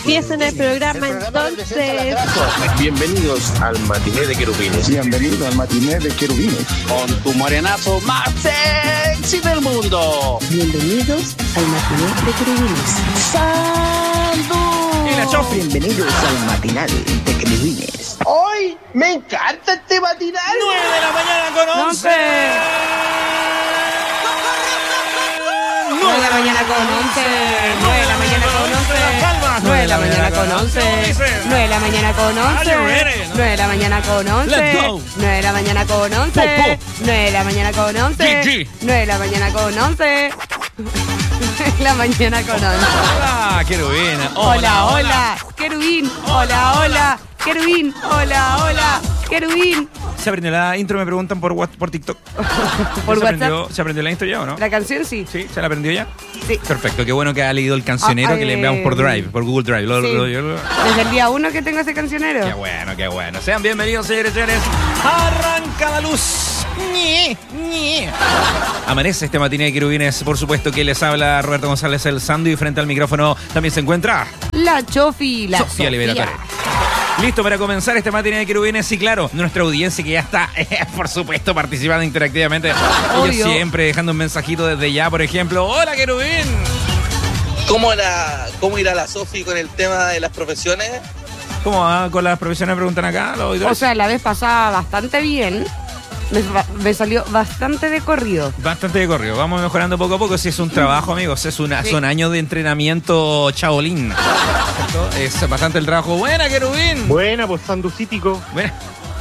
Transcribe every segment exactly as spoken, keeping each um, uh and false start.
Empiezan el programa, el programa entonces. Bienvenidos al matiné de querubines. Bienvenido al matiné de querubines. Con tu morenazo más sexy del mundo. Bienvenidos al matiné de querubines. ¡Sandu! Y la Chofi. Bienvenidos al matinal de querubines. ¡Hoy me encanta este matinal! nueve de la mañana con once. nueve de la mañana con once. nueve de la mañana con once. nueve de la mañana con once. nueve de la mañana con once. nueve de la mañana con once. nueve de la mañana con once. nueve de la mañana con once. nueve de la mañana con once. La mañana con once. Hola, querubín. Hola, hola. Querubín. Hola, hola. Querubín. Hola, hola. Querubín. ¿Se aprendió la intro? Me preguntan por, what, por TikTok. ¿Por ¿Se WhatsApp? Aprendió, ¿Se aprendió la intro ya o no? La canción sí. ¿Sí? ¿Se la aprendió ya? Sí. Perfecto, qué bueno que ha leído el cancionero Ah, que eh, le enviamos por Drive, por Google Drive. Lo, sí. lo, lo, lo. Desde el día uno que tengo ese cancionero. Qué bueno, qué bueno. Sean bienvenidos, señores y señores. Arranca la luz. Ñe, Ñe. Amanece este matiné de querubines. Por supuesto que les habla Roberto González el Sandu y frente al micrófono también se encuentra La Chofi, la Sofía Liberatore. Listo para comenzar este matiné de querubines y claro, nuestra audiencia que ya está, eh, por supuesto, participando interactivamente. Obvio. Ellos siempre dejando un mensajito desde ya, por ejemplo. ¡Hola, querubín! ¿Cómo, la, ¿Cómo irá la Sofi con el tema de las profesiones? ¿Cómo va con las profesiones? Preguntan acá los auditores. O sea, la vez pasada bastante bien. Me, me salió bastante de corrido. Bastante de corrido. Vamos mejorando poco a poco. Si es un trabajo, amigos, es una, sí. Son años de entrenamiento chabolín. ¿Cierto? Es bastante el trabajo. Buena, querubín. Buena, pues sanducítico. Buena.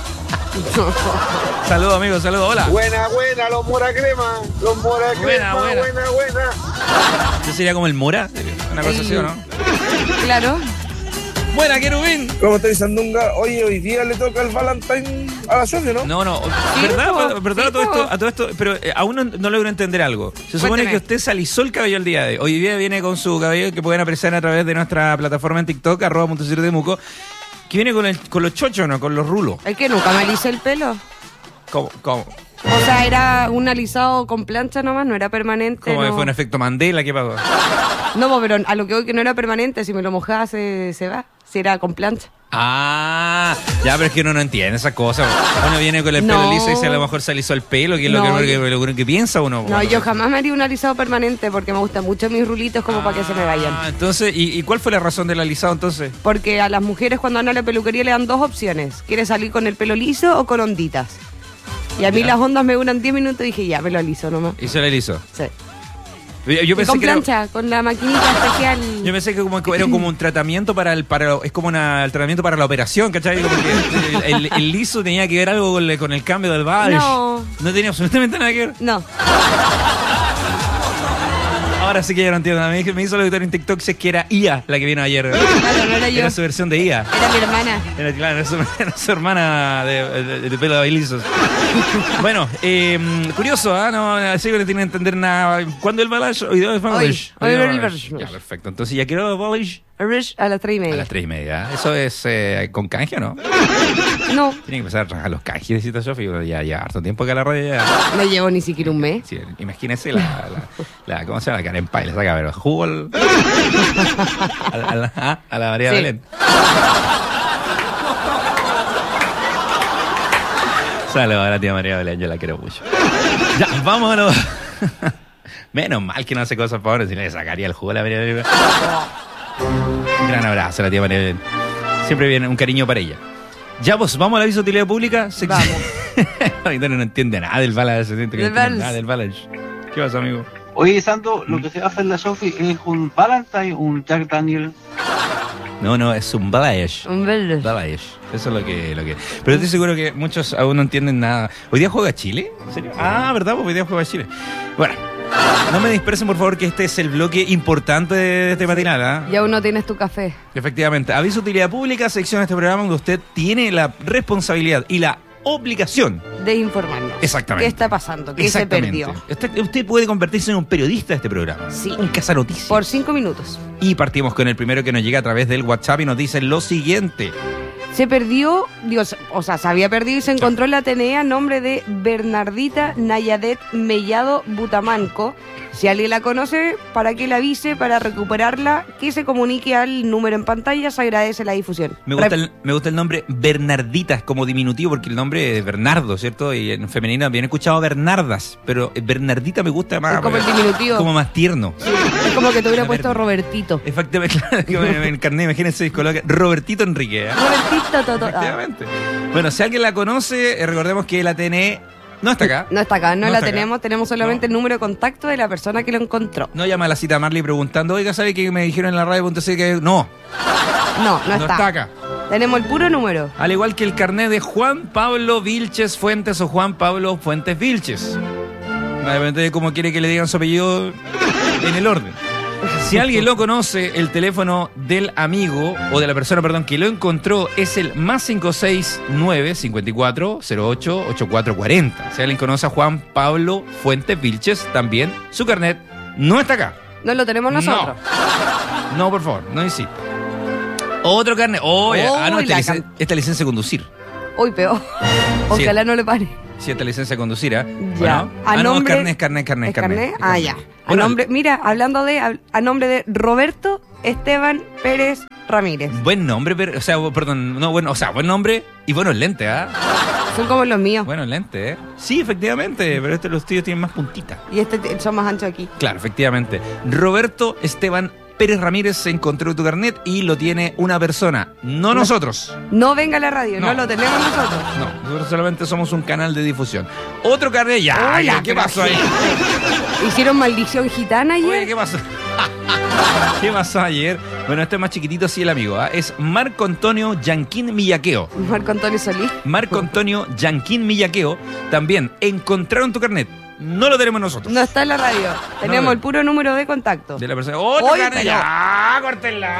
Saludos, amigos, saludos. Hola. Buena, buena, los mora crema. Los mora crema. Buena, buena. buena, buena. ¿Yo sería como el Mora? Una cosa así, ¿o no? Claro. Buena, querubín. ¿Cómo estáis, Sandunga? Oye, hoy día le toca el Valentine a la Sofi, ¿no? No, no. Sí, ¿Verdad? po, ¿Verdad? sí, A todo po. esto, a todo esto, pero eh, aún no, no logro entender algo. Se supone Cuénteme. que usted se alisó el cabello el día de hoy. Hoy día viene con su cabello que pueden apreciar a través de nuestra plataforma en TikTok, arroba Montecito de Muco, que viene con, el, con los chochos, ¿no? Con los rulos. Es que nunca me alisé el pelo. ¿Cómo? ¿Cómo? O sea, era un alisado con plancha nomás, no era permanente. ¿Cómo no. fue un efecto Mandela? ¿Qué pasó? No, po, pero a lo que voy que no era permanente, si me lo mojaba se, se va. Si era con plancha. Ah, ya, pero es que uno no entiende esas cosas. Uno viene con el pelo No. liso y se a lo mejor se alisó el pelo, que es No, lo, que, yo- que, lo que piensa uno. No, bueno. yo jamás me haría un alisado permanente porque me gustan mucho mis rulitos como para que se me vayan. Ah, entonces, ¿y, ¿y cuál fue la razón del alisado entonces? Porque a las mujeres cuando van a la peluquería le dan dos opciones. ¿Quieres salir con el pelo liso o con onditas? Y a mí Ya. las ondas me duran diez minutos y dije, ya, me lo aliso nomás. Y se le alisó. Sí. Yo, yo Y pensé con que era- plancha, con la maquinita especial. Yo pensé que como, era como un tratamiento para el para es como una, el tratamiento para la operación, ¿cachai? Como que el, el- el liso tenía que ver algo con el, con el cambio del badge. No. No tenía absolutamente nada que ver. No. Ahora sí que ya no entiendo. Me, me hizo el auditor en TikTok si es que era I A la que vino ayer. Claro, no era yo. Era su versión de I A. Era mi hermana. Era, claro, era su, era su hermana de, de, de pelo de lisos. Bueno, eh, curioso, ¿ah? No, así que no tiene que entender nada. ¿Cuándo el Balage? Hoy día es Balage. Hoy, hoy día el es Balage. Ya, perfecto. Entonces, ¿ya quiero Balage? Rish a las tres y A media. las tres y media. ¿Eso es eh, con canje o no? No, Tiene que empezar a trabajar los canjes, necesita Sofi. Ya, ya, harto tiempo que a la radio ya. no llevo ni siquiera un mes. Sí, imagínese la, la, la. ¿Cómo se llama? La Karen Pai. Le saca, pero jugo al- a, la- a la, ah, a la María Sí. Belén. Saludos a la tía María Belén, yo la quiero mucho. Ya, vámonos. Menos mal que no hace cosas para ahora, si no le sacaría el jugo a la María Belén. Un gran abrazo a la tía María Belén. Siempre viene un cariño para ella. Ya, pues, vamos a la aviso de utilidad pública. Se- Vamos. Ahorita no entiende nada del Balance. Se siente que Del no entiende Balance. nada del Balance. ¿Qué pasa, amigo? Oye, Santo, lo que se va a hacer la Sofi es un Valentine, un Jack Daniel. No, no, es un Balance. Un verde. Balance. Eso es lo que, lo que. Pero estoy seguro que muchos aún no entienden nada. ¿Hoy día juega Chile? ¿En serio? Ah, ¿verdad? Pues hoy día juega Chile. Bueno, no me dispersen, por favor, que este es el bloque importante de este matinal, ¿ah? Ya uno tienes tu café. Efectivamente. Aviso de utilidad pública, sección de este programa donde usted tiene la responsabilidad y la obligación. De informarnos. Exactamente. ¿Qué está pasando? ¿Qué se perdió? Usted, usted puede convertirse en un periodista de este programa. Sí. Un cazanoticias. Por cinco minutos. Y partimos con el primero que nos llega a través del WhatsApp y nos dice lo siguiente. Se perdió, Dios, o sea, se había perdido y se encontró en la Atenea a nombre de Bernardita Nayadet Mellado Butamanco, Si alguien la conoce, para que la avise, para recuperarla, que se comunique al número en pantalla, se agradece la difusión. Me gusta, Re- el, me gusta el nombre Bernardita como diminutivo, porque el nombre es Bernardo, ¿cierto? Y en femenino también he escuchado Bernardas, pero Bernardita me gusta más. Es como el diminutivo. Como más tierno. Sí, es como que te hubiera puesto Robertito. Efectivamente, claro, que en el carnet, imagínense, coloca Robertito Enrique. ¿eh? Robertito Toto. Efectivamente. Bueno, si alguien la conoce, eh, recordemos que la T N E no está acá. No está acá, no, No la está acá. tenemos, tenemos solamente No. el número de contacto de la persona que lo encontró. No llama a la cita Marley preguntando, oiga, ¿sabe que me dijeron en la radio? Punto C que no, No, no, no está. está acá. Tenemos el puro número. Al igual que el carnet de Juan Pablo Vilches Fuentes o Juan Pablo Fuentes Vilches. Depende de cómo quiere que le digan su apellido en el orden. Si alguien lo conoce, el teléfono del amigo o de la persona, perdón, que lo encontró es el más cinco seis nueve, cinco cuatro, cero ocho, ocho cuatro cuatro cero. Si alguien conoce a Juan Pablo Fuentes Vilches, también su carnet no está acá. No lo tenemos nosotros. No, no por favor, no insista. Otro carnet. Oh, Oh, ah, no, esta, la licen- cam- esta licencia de conducir. Uy, peor. Sí. Ojalá no le pare. Sí, esta licencia de conducir, ¿eh? Ya. Bueno, A ah, no, nombre- carnet, carnet, carnet, ¿Es carnet. carnet? Ah, ya. A Bueno, nombre, mira, hablando de, a, a nombre de Roberto Esteban Pérez Ramírez. Buen nombre, pero, o sea, perdón, no, bueno, o sea, buen nombre y buenos lentes, ¿ah? Son como los míos. Buenos lentes, ¿eh? Sí, efectivamente, pero estos los tuyos tienen más puntita. Y este t- son más anchos aquí. Claro, efectivamente. Roberto Esteban Pérez Ramírez se encontró tu carnet y lo tiene una persona, no nosotros. No venga a la radio, no, No. lo tenemos nosotros. No, nosotros solamente somos un canal de difusión. Otro carnet, ya, Hola, ya, ¿qué pero pasó ahí? ¿Hicieron maldición gitana ayer? Oye, ¿qué pasó? ¿Qué pasó ayer? Bueno, este es más chiquitito, sí, el amigo. ¿ah? Es Marco Antonio Yanquín Millaqueo. Marco Antonio Solís. Marco Antonio Yanquín Millaqueo. También encontraron tu carnet. No lo tenemos nosotros. No está en la radio. Tenemos No, el puro número de contacto. De la persona. ¡Otro Oye, carnet! pero- ¡Ya! ¡Córtenla!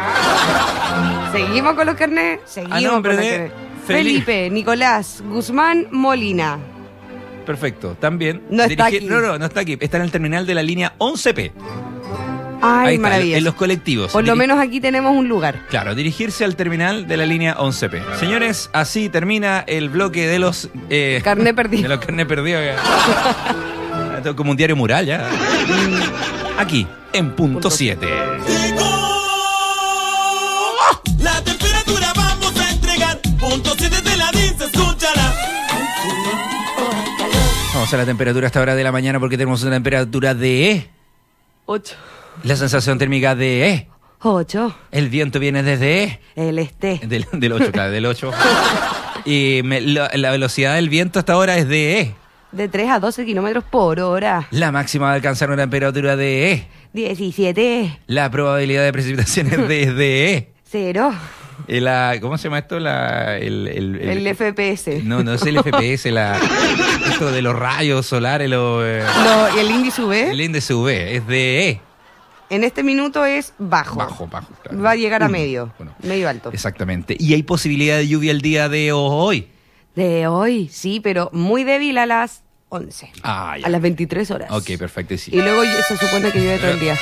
Seguimos con los carnets. Seguimos A nombre con los de carnets. Felipe. Felipe Nicolás Guzmán Molina. Perfecto. También. No está aquí. No, no, no está aquí. Está en el terminal de la línea once P. Ay, Ahí está, maravilloso. en los colectivos. Por lo Diri- menos aquí tenemos un lugar. Claro, dirigirse al terminal de la línea once P. Señores, así termina el bloque de los... Eh, Carné perdido. De los carnet perdidos. Esto es como un diario mural, ya. Aquí, en punto siete. La temperatura vamos a entregar. Punto siete de la dice, escúchala. Vamos a la temperatura a esta hora de la mañana porque tenemos una temperatura de... Ocho. La sensación térmica de... Ocho. El viento viene desde... El este. Del, del ocho, claro, del ocho. Y me- la, la velocidad del viento hasta ahora es de... De tres a doce kilómetros por hora. La máxima va a alcanzar una temperatura de... Diecisiete. La probabilidad de precipitaciones es de... Cero. Y la, ¿cómo se llama esto? La, el, el, el- El F P S. No, no es el F P S, la, esto de los rayos solares, lo, eh, Lo- y el índice U V el índice U V, es de en este minuto es bajo. bajo, bajo. claro. Va a llegar a Uno. medio. Bueno, Medio alto. exactamente. Y hay posibilidad de lluvia el día de hoy. De hoy, sí, pero muy débil a las once. Ah, ya. A las veintitrés horas. Ok, perfecto. Sí. Y luego se supone que llueve todo el día.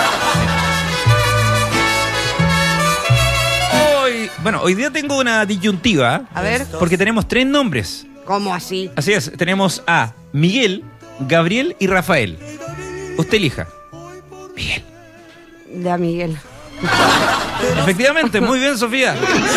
Hoy, bueno, hoy día tengo una disyuntiva. A ver. Porque tenemos tres nombres. ¿Cómo así? Así es, tenemos a Miguel, Gabriel y Rafael. Usted elija. Miguel. Ya, Miguel. Efectivamente, muy bien, Sofía.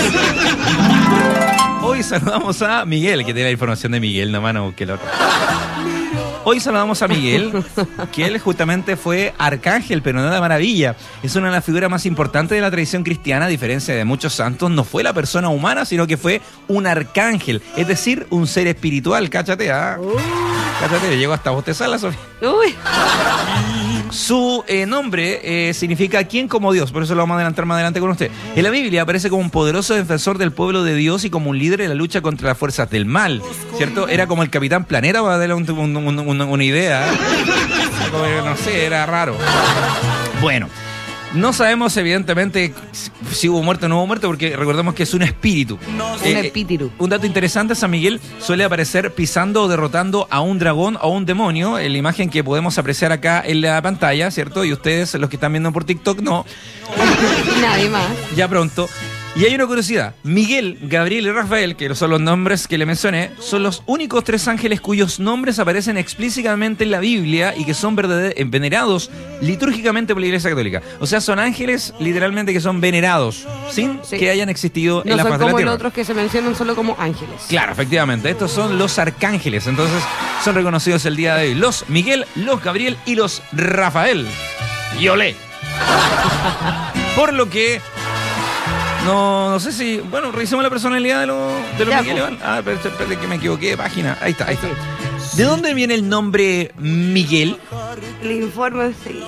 Hoy saludamos a Miguel, que tiene la información de Miguel, nomás no que el otro. Hoy saludamos a Miguel, que él justamente fue arcángel, pero no de maravilla. Es una de las figuras más importantes de la tradición cristiana, a diferencia de muchos santos. No fue la persona humana, sino que fue un arcángel, es decir, un ser espiritual. Cáchate, ¿ah? Cáchate, llegó hasta bostezarla, Sofía. Uy. Su eh, nombre eh, significa quien como Dios, por eso lo vamos a adelantar más adelante con usted. En la Biblia aparece como un poderoso defensor del pueblo de Dios y como un líder en la lucha contra las fuerzas del mal, ¿cierto? Era como el Capitán Planeta, para darle un- un- un- un- una idea. ¿eh? Como, no sé, era raro. Bueno, no sabemos evidentemente si hubo muerte o no hubo muerte, porque recordemos que es un espíritu. Un Eh, espíritu. Un dato interesante, San Miguel suele aparecer pisando o derrotando a un dragón o a un demonio, en la imagen que podemos apreciar acá en la pantalla, ¿cierto? Y ustedes, los que están viendo por TikTok, no. Nadie más. Ya pronto. Y hay una curiosidad. Miguel, Gabriel y Rafael, que son los nombres que le mencioné, son los únicos tres ángeles cuyos nombres aparecen explícitamente en la Biblia y que son verdad- venerados litúrgicamente por la Iglesia Católica. O sea, son ángeles literalmente que son venerados, sin Sí. que hayan existido No en la son faz de la como tierra. los otros que se mencionan solo como ángeles. Claro, efectivamente. Estos son los arcángeles. Entonces, son reconocidos el día de hoy. Los Miguel, los Gabriel y los Rafael. Y olé. Por lo que... No, no sé si... Bueno, revisemos la personalidad de los, de los Ya, Miguel. pues. Iván. Ah, pero espérate que me equivoqué de página. Ahí está, ahí está. ¿De dónde viene el nombre Miguel? Le informo enseguida.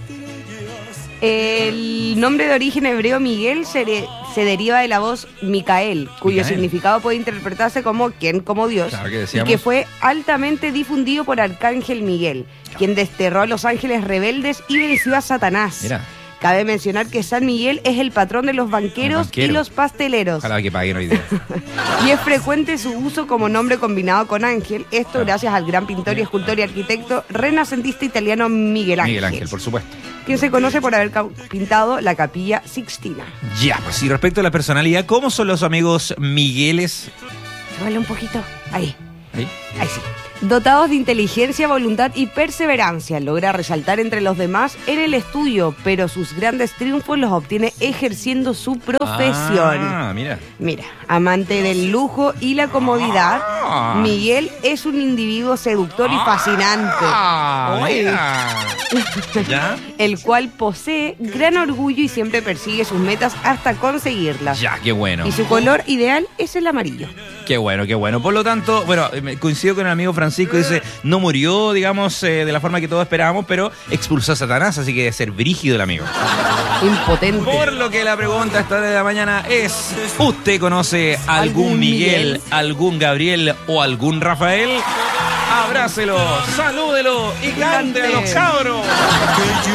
El nombre de origen hebreo Miguel se, de- se deriva de la voz Micael, cuyo Micael. significado puede interpretarse como quien como Dios, Claro que y decíamos. que fue altamente difundido por Arcángel Miguel, quien desterró a los ángeles rebeldes y venció a Satanás. Mira. Cabe mencionar que San Miguel es el patrón de los banqueros Los banqueros. y los pasteleros. Ojalá que paguen hoy día. Y es frecuente su uso como nombre combinado con Ángel, esto Claro. gracias al gran pintor y escultor y arquitecto renacentista italiano Miguel Ángel, Miguel Ángel, por supuesto. quien se conoce por haber ca- pintado la Capilla Sixtina. Ya, pues y respecto a la personalidad, ¿cómo son los amigos Migueles? Súbale un poquito. Ahí, ¿Ahí? ahí sí. Dotados de inteligencia, voluntad y perseverancia, logra resaltar entre los demás en el estudio, pero sus grandes triunfos los obtiene ejerciendo su profesión. Ah, mira. Mira, amante del lujo y la comodidad, Ah. Miguel es un individuo seductor y fascinante. Ah, Uy. mira. ¿Ya? El cual posee gran orgullo y siempre persigue sus metas hasta conseguirlas. Ya, qué bueno. Y su color ideal es el amarillo. Qué bueno, qué bueno. Por lo tanto, bueno, me coincido con el amigo Francisco, dice, no murió, digamos, eh, de la forma que todos esperábamos, pero expulsó a Satanás, así que debe ser brígido el amigo. Impotente. Por lo que la pregunta esta de la mañana es, ¿usted conoce algún ¿Algún Miguel, Miguel? algún Gabriel o algún Rafael? Abrácelo, salúdelo y cante a los cabros.